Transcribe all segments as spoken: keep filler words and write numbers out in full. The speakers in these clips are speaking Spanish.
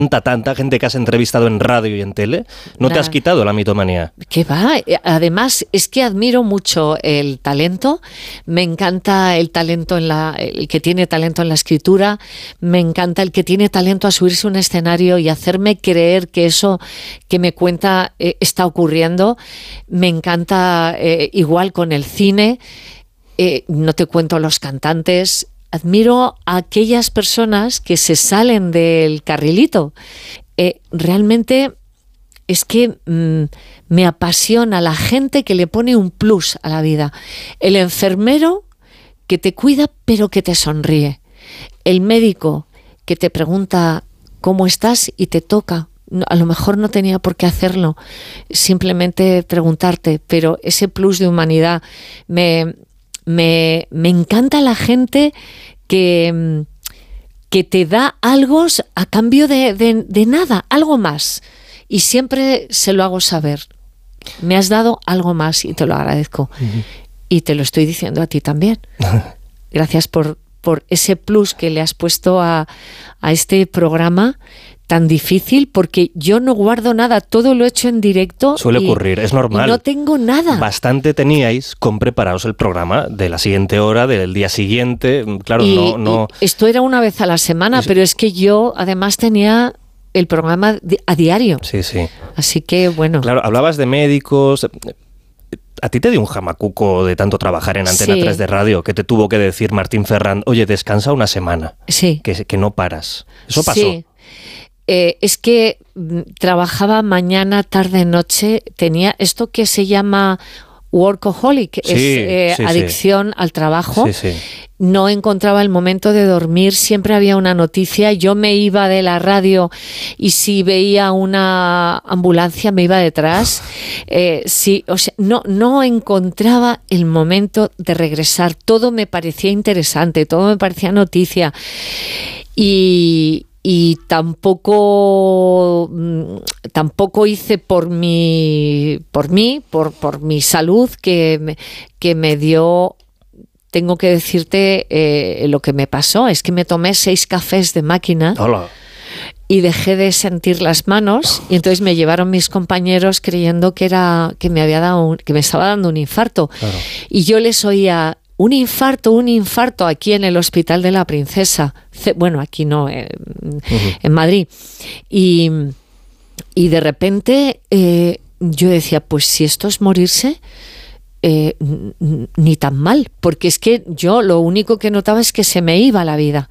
tanta, tanta gente que has entrevistado en radio y en tele, ¿no Nada. te has quitado la mitomanía? ¿Qué va? Además, es que admiro mucho el talento. Me encanta el talento en la, el que tiene talento en la escritura. Me encanta el que tiene talento a subirse a un escenario y hacerme creer que eso que me cuenta eh, está ocurriendo. Me encanta eh, igual con el cine. Eh, no te cuento los cantantes. Admiro a aquellas personas que se salen del carrilito. Eh, realmente es que mmm, me apasiona la gente que le pone un plus a la vida. El enfermero que te cuida pero que te sonríe. El médico que te pregunta cómo estás y te toca. A lo mejor no tenía por qué hacerlo, simplemente preguntarte, pero ese plus de humanidad me... Me, me encanta la gente que, que te da algo a cambio de, de, de nada, algo más. Y siempre se lo hago saber. Me has dado algo más y te lo agradezco. Uh-huh. Y te lo estoy diciendo a ti también. Gracias por, por ese plus que le has puesto a, a este programa tan difícil, porque yo no guardo nada, todo lo he hecho en directo. Suele y, ocurrir, es normal. Y no tengo nada. Bastante teníais con preparados el programa de la siguiente hora, del día siguiente, claro, y, no... no... Esto era una vez a la semana, es... pero es que yo además tenía el programa a diario. Sí, sí. Así que, bueno. Claro, hablabas de médicos... ¿A ti te dio un jamacuco de tanto trabajar en Antena sí. tres de radio que te tuvo que decir Martín Ferrand, oye, descansa una semana? Sí. Que, que no paras. ¿Eso pasó? Sí. Eh, es que trabajaba mañana, tarde, noche, tenía esto que se llama workaholic, sí, es eh, sí, adicción sí. al trabajo. Sí, sí. No encontraba el momento de dormir, siempre había una noticia, yo me iba de la radio y si veía una ambulancia me iba detrás. Eh, sí, o sea, no, no encontraba el momento de regresar, todo me parecía interesante, todo me parecía noticia. Y... y tampoco tampoco hice por mi por mí por por mi salud que me, que me dio. Tengo que decirte eh, lo que me pasó es que me tomé seis cafés de máquina. Hola. Y dejé de sentir las manos y entonces me llevaron mis compañeros creyendo que era que me había dado un, que me estaba dando un infarto. Claro. Y yo les oía un infarto, un infarto aquí en el Hospital de la Princesa. Bueno, aquí no, eh, uh-huh. en Madrid. Y, y de repente eh, yo decía, pues si esto es morirse, eh, ni tan mal, porque es que yo lo único que notaba es que se me iba la vida.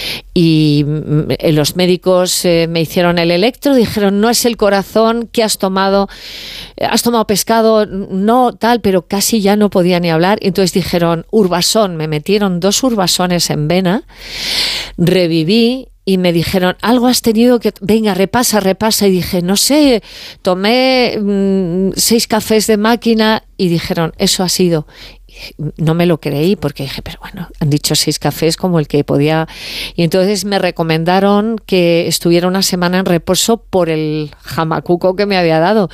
Y eh, los médicos eh, me hicieron el electro, dijeron, no es el corazón, ¿qué has tomado? ¿Has tomado pescado? No, tal, pero casi ya no podía ni hablar. Entonces dijeron, Urbasón, me metieron dos Urbasones en vena, reviví. Y me dijeron, algo has tenido que... Venga, repasa, repasa. Y dije, no sé, tomé mmm, seis cafés de máquina y dijeron, eso ha sido... No me lo creí porque dije, pero bueno, han dicho seis cafés como el que podía... Y entonces me recomendaron que estuviera una semana en reposo por el jamacuco que me había dado.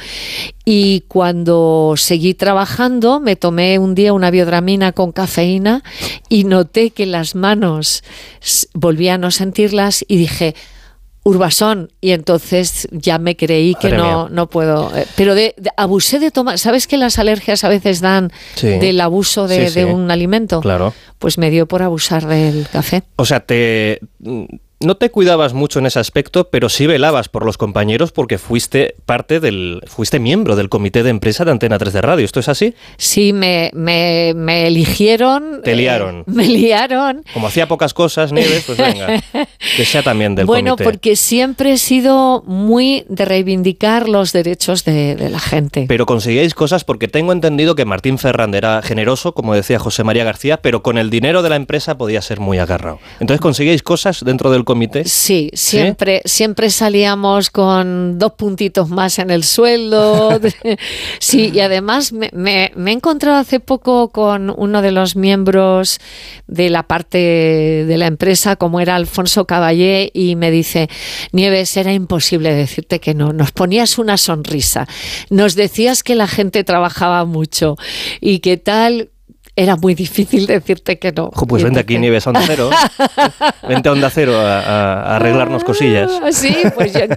Y cuando seguí trabajando, me tomé un día una biodramina con cafeína y noté que las manos volví a no sentirlas y dije... Urbasón, y entonces ya me creí que no, no puedo. Pero de, de, abusé de tomar. ¿Sabes que las alergias a veces dan sí. del abuso de, sí, sí. de un alimento? Claro. Pues me dio por abusar del café. O sea, te... no te cuidabas mucho en ese aspecto, pero sí velabas por los compañeros porque fuiste parte del, fuiste miembro del comité de empresa de Antena tres de Radio. ¿Esto es así? Sí, me, me, me eligieron. Te liaron. Eh, me liaron. Como hacía pocas cosas, Nieves, pues venga, que sea también del bueno, comité. Bueno, porque siempre he sido muy de reivindicar los derechos de, de la gente. Pero conseguíais cosas porque tengo entendido que Martín Ferrand era generoso, como decía José María García, pero con el dinero de la empresa podía ser muy agarrado. Entonces, ¿conseguíais cosas dentro del comité? Sí, siempre, ¿Sí? siempre salíamos con dos puntitos más en el sueldo. Sí, y además me, me, me he encontrado hace poco con uno de los miembros de la parte de la empresa, como era Alfonso Caballé, y me dice, Nieves, era imposible decirte que no. Nos ponías una sonrisa, nos decías que la gente trabajaba mucho y que tal... era muy difícil decirte que no. Ojo, pues vente aquí, Nieves, a Onda Cero. Vente a Onda Cero a, a, a arreglarnos cosillas. Sí, pues yo